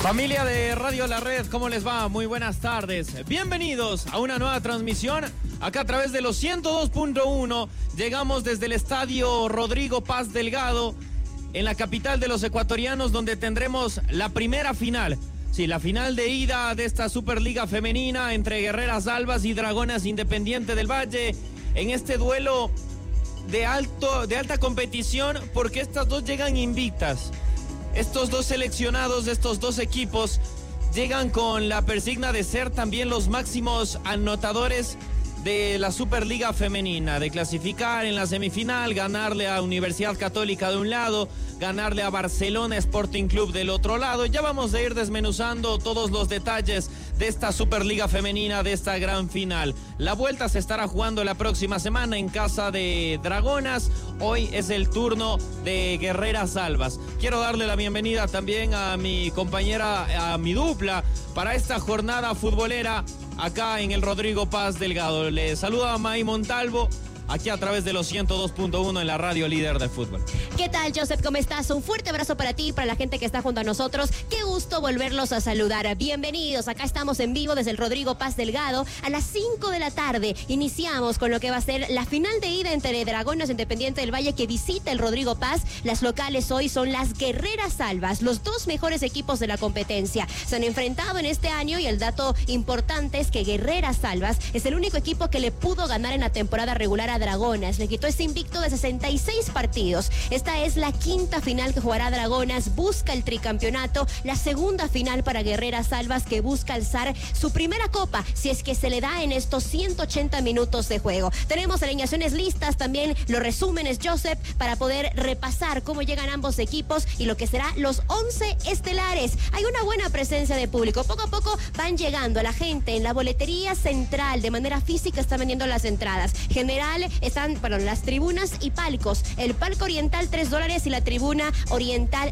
Familia de Radio La Red, ¿cómo les va? Muy buenas tardes. Bienvenidos a una nueva transmisión acá a través de los 102.1. Llegamos desde el estadio Rodrigo Paz Delgado en la capital de los ecuatorianos, donde tendremos la primera final. Sí, la final de ida de esta Superliga Femenina entre Guerreras Albas y Dragonas Independiente del Valle, en este duelo de alta competición, porque estas dos llegan invictas. Estos dos seleccionados de estos dos equipos llegan con la persigna de ser también los máximos anotadores de la Superliga Femenina, de clasificar en la semifinal, ganarle a Universidad Católica de un lado, ganarle a Barcelona Sporting Club del otro lado. Ya vamos a ir desmenuzando todos los detalles de esta Superliga Femenina, de esta gran final. La vuelta se estará jugando la próxima semana en casa de Dragonas. Hoy es el turno de Guerreras Albas. Quiero darle la bienvenida también a mi compañera, a mi dupla, para esta jornada futbolera acá en el Rodrigo Paz Delgado. Le saluda a May Montalvo, aquí a través de los 102.1 en la radio líder de fútbol. ¿Qué tal, Joseph? ¿Cómo estás? Un fuerte abrazo para ti y para la gente que está junto a nosotros. Qué gusto volverlos a saludar. Bienvenidos. Acá estamos en vivo desde el Rodrigo Paz Delgado. A las 5 de la tarde iniciamos con lo que va a ser la final de ida entre Dragonas Independiente del Valle, que visita el Rodrigo Paz. Las locales hoy son las Guerreras Albas, los dos mejores equipos de la competencia. Se han enfrentado en este año y el dato importante es que Guerreras Albas es el único equipo que le pudo ganar en la temporada regular a Dragonas. Le quitó ese invicto de 66 partidos. Esta es la quinta final que jugará Dragonas, busca el tricampeonato, la segunda final para Guerreras Albas, que busca alzar su primera copa, si es que se le da en estos 180 minutos de juego. Tenemos alineaciones listas, también los resúmenes, Joseph, para poder repasar cómo llegan ambos equipos y lo que será los 11 estelares. Hay una buena presencia de público, poco a poco van llegando la gente en la boletería central, de manera física están vendiendo las entradas. General están, las tribunas y palcos. El palco oriental $3 y la tribuna oriental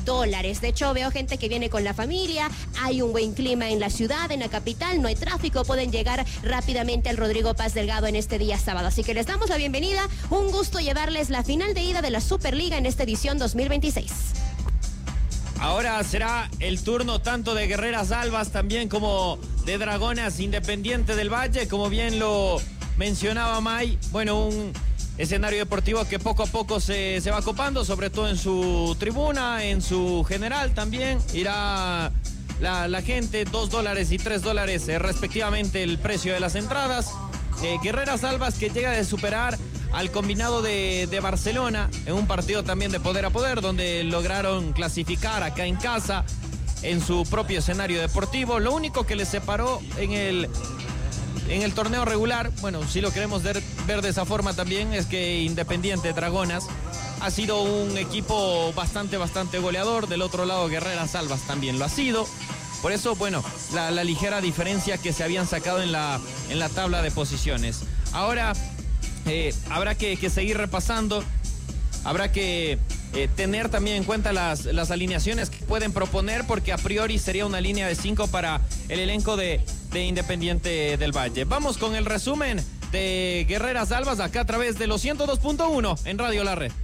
$2. De hecho, veo gente que viene con la familia, hay un buen clima en la ciudad, en la capital, no hay tráfico, pueden llegar rápidamente al Rodrigo Paz Delgado en este día sábado. Así que les damos la bienvenida, un gusto llevarles la final de ida de la Superliga en esta edición 2026. Ahora será el turno tanto de Guerreras Albas también como de Dragonas Independiente del Valle, como bien lo mencionaba May. Bueno, un escenario deportivo que poco a poco se va copando, sobre todo en su tribuna, en su general también. Irá la gente, $2 y $3 respectivamente el precio de las entradas. Guerreras Albas, que llega de superar al combinado de Barcelona en un partido también de poder a poder, donde lograron clasificar acá en casa, en su propio escenario deportivo. Lo único que les separó en el torneo regular, bueno, si lo queremos ver de esa forma también, es que Independiente Dragonas ha sido un equipo bastante goleador. Del otro lado, Guerreras Albas también lo ha sido. Por eso, bueno, la ligera diferencia que se habían sacado en la tabla de posiciones. Ahora habrá que seguir repasando, habrá que tener también en cuenta las alineaciones que pueden proponer, porque a priori sería una línea de 5 para el elenco de Independiente del Valle. Vamos con el resumen de Guerreras Albas acá a través de los 102.1 en Radio La Red.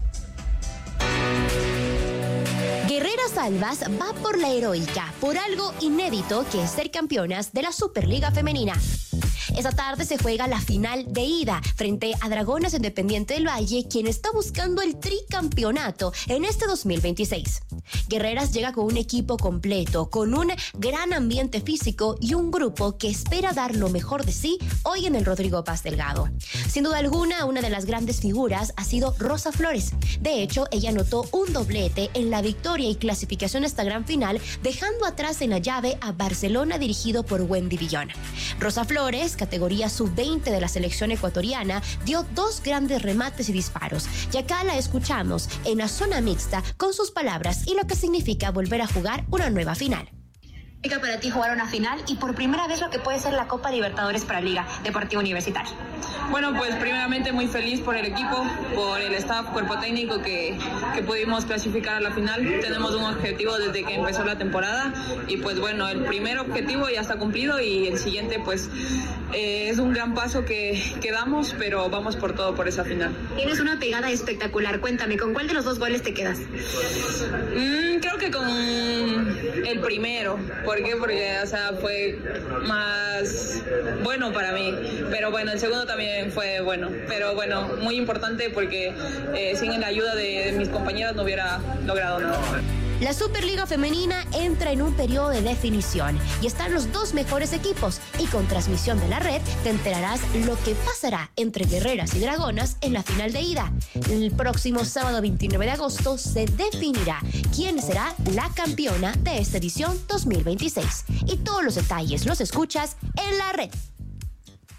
Guerreras Albas va por la heroica, por algo inédito que es ser campeonas de la Superliga Femenina. Esta tarde se juega la final de ida frente a Dragonas Independiente del Valle, quien está buscando el tricampeonato en este 2026. Guerreras llega con un equipo completo, con un gran ambiente físico y un grupo que espera dar lo mejor de sí hoy en el Rodrigo Paz Delgado. Sin duda alguna, una de las grandes figuras ha sido Rosa Flores. De hecho, ella anotó un doblete en la victoria y clasificación a esta gran final, dejando atrás en la llave a Barcelona, dirigido por Wendy Villona. Rosa Flores, categoría sub-20 de la selección ecuatoriana, dio 2 grandes remates y disparos. Y acá la escuchamos en la zona mixta con sus palabras y lo que significa volver a jugar una nueva final. ¿Significa para ti jugar una final y por primera vez lo que puede ser la Copa Libertadores para Liga Deportiva Universitaria? Bueno, pues primeramente muy feliz por el equipo, por el staff, cuerpo técnico que pudimos clasificar a la final. Tenemos un objetivo desde que empezó la temporada y pues bueno, el primer objetivo ya está cumplido y el siguiente pues Es un gran paso que damos, pero vamos por todo por esa final. Tienes una pegada espectacular. Cuéntame, ¿con cuál de los 2 goles te quedas? Creo que con el primero. ¿Por qué? Porque fue más bueno para mí. Pero bueno, el segundo también fue bueno. Pero bueno, muy importante porque sin la ayuda de mis compañeras no hubiera logrado nada. La Superliga Femenina entra en un periodo de definición y están los 2 mejores equipos, y con transmisión de la red te enterarás lo que pasará entre Guerreras y Dragonas en la final de ida. El próximo sábado 29 de agosto se definirá quién será la campeona de esta edición 2026. Y todos los detalles los escuchas en la red.